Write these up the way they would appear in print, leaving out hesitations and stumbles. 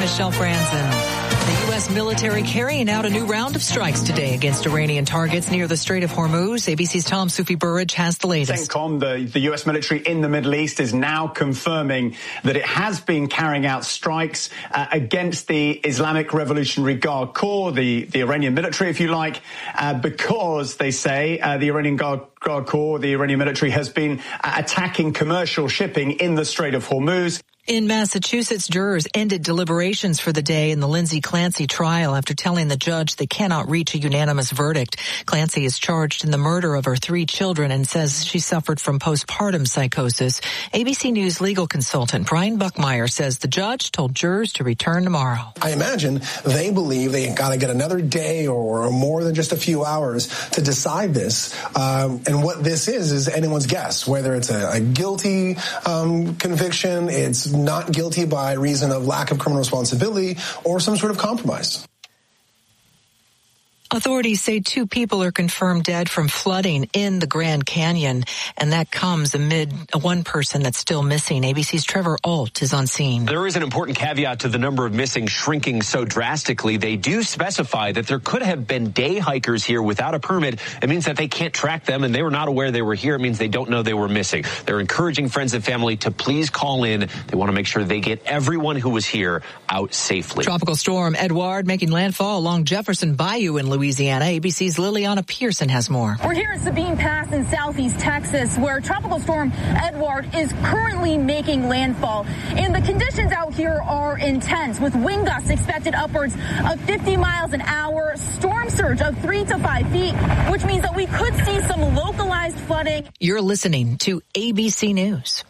Michelle Franzen. The U.S. military carrying out a new round of strikes today against Iranian targets near the Strait of Hormuz. ABC's Tom Sufi Burridge has the latest. CENTCOM, the U.S. military in the Middle East, is now confirming that it has been carrying out strikes against the Islamic Revolutionary Guard Corps, the Iranian military, if you like, because they say the Iranian Guard Corps, the Iranian military, has been attacking commercial shipping in the Strait of Hormuz. In Massachusetts, jurors ended deliberations for the day in the Lindsay Clancy trial after telling the judge they cannot reach a unanimous verdict. Clancy is charged in the murder of her 3 children and says she suffered from postpartum psychosis. ABC News legal consultant Brian Buckmeyer says the judge told jurors to return tomorrow. I imagine they believe they got to get another day or more than just a few hours to decide this. And what this is anyone's guess, whether it's a guilty conviction, it's not guilty by reason of lack of criminal responsibility, or some sort of compromise. Authorities say 2 people are confirmed dead from flooding in the Grand Canyon, and that comes amid one person that's still missing. ABC's Trevor Ault is on scene. There is an important caveat to the number of missing shrinking so drastically. They do specify that there could have been day hikers here without a permit. It means that they can't track them, and they were not aware they were here. It means they don't know they were missing. They're encouraging friends and family to please call in. They want to make sure they get everyone who was here out safely. Tropical storm Edouard making landfall along Jefferson Bayou in Louisiana. ABC's Liliana Pearson has more. We're here at Sabine Pass in southeast Texas, where tropical storm Edouard is currently making landfall. And the conditions out here are intense, with wind gusts expected upwards of 50 miles an hour, storm surge of 3 to 5 feet, which means that we could see some localized flooding. You're listening to ABC News.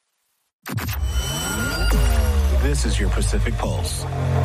This is your Pacific Pulse.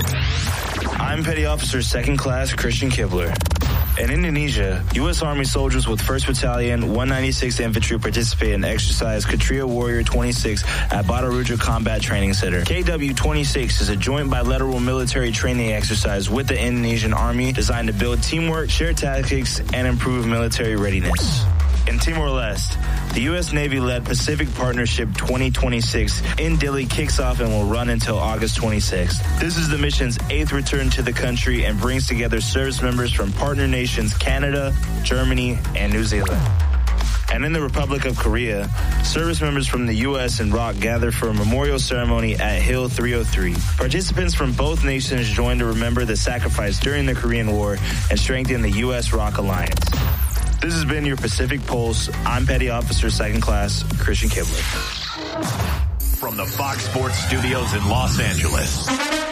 I'm Petty Officer 2nd Class Christian Kibler. In Indonesia, U.S. Army soldiers with 1st Battalion, 196th Infantry participated in exercise Kshatriya Warrior 26 at Batu Raja Combat Training Center. KW-26 is a joint bilateral military training exercise with the Indonesian Army designed to build teamwork, share tactics, and improve military readiness. In Timor-Leste, the U.S. Navy-led Pacific Partnership 2026 in Dili kicks off and will run until August 26th. This is the mission's 8th return to the country and brings together service members from partner nations Canada, Germany, and New Zealand. And in the Republic of Korea, service members from the U.S. and ROK gather for a memorial ceremony at Hill 303. Participants from both nations join to remember the sacrifice during the Korean War and strengthen the U.S.-ROK alliance. This has been your Pacific Pulse. I'm Petty Officer 2nd Class Christian Kibler. From the Fox Sports Studios in Los Angeles,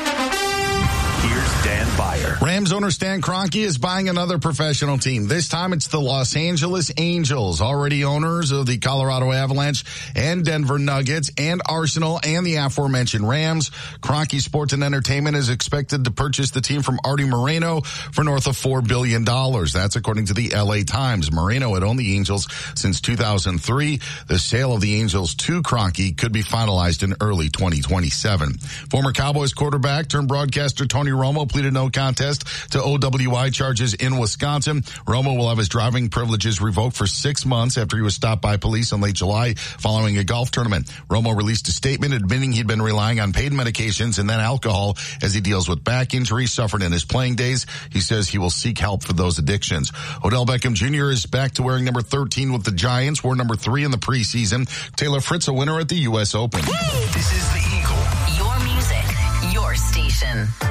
here's Dan Byer. Rams owner Stan Kroenke is buying another professional team. This time it's the Los Angeles Angels, already owners of the Colorado Avalanche and Denver Nuggets and Arsenal and the aforementioned Rams. Kroenke Sports and Entertainment is expected to purchase the team from Artie Moreno for north of $4 billion. That's according to the LA Times. Moreno had owned the Angels since 2003. The sale of the Angels to Kroenke could be finalized in early 2027. Former Cowboys quarterback turned broadcaster Tony Romo pleaded no contest to OWI charges in Wisconsin. Romo will have his driving privileges revoked for 6 months after he was stopped by police in late July following a golf tournament. Romo released a statement admitting he'd been relying on pain medications and then alcohol as he deals with back injuries suffered in his playing days. He says he will seek help for those addictions. Odell Beckham Jr. is back to wearing number 13 with the Giants, wore number 3 in the preseason. Taylor Fritz, a winner at the U.S. Open. This is The Eagle. Your music, your station.